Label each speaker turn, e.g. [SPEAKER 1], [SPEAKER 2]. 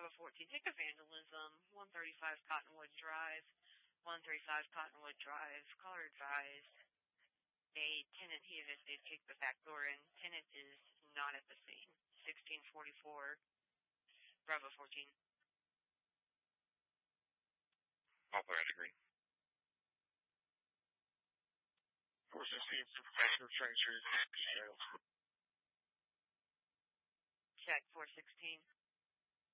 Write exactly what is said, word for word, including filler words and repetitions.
[SPEAKER 1] Bravo fourteen, take a vandalism, one thirty-five Cottonwood Drive, one thirty-five Cottonwood Drive, caller advised. A tenant he has they take the back door in. Tenant is not at the scene. sixteen forty-four, Bravo fourteen.
[SPEAKER 2] Operator agree. four sixteen, supervisor of train street.
[SPEAKER 1] Check four sixteen.